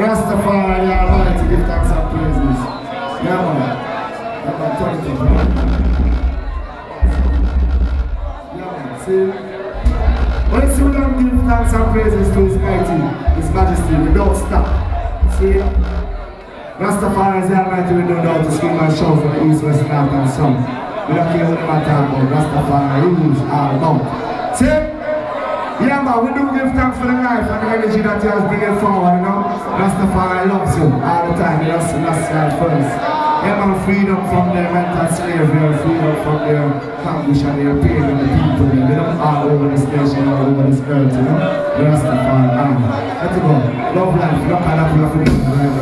Rastafari, the Almighty, give thanks and praises. Yeah, man. Yeah, man, turn it up, man. Yeah, man, see? When you don't give thanks and praises to His mighty, His Majesty, we don't stop. See? Rastafari is the Almighty, we don't know how to scream and shout for the east, west, north, and south. We don't care what the matter about. Rastafari rules all about. See? Yeah, man, we do give thanks for the life and the energy that you have bringing forward, you know. Rastafari loves you all the time. That's first. Yeah, man, freedom from their mental slavery, freedom from their anguish and their pain and the people, you know, all over this nation, all over this earth, you know. Rastafari, let it go. Love life, look at that, we have to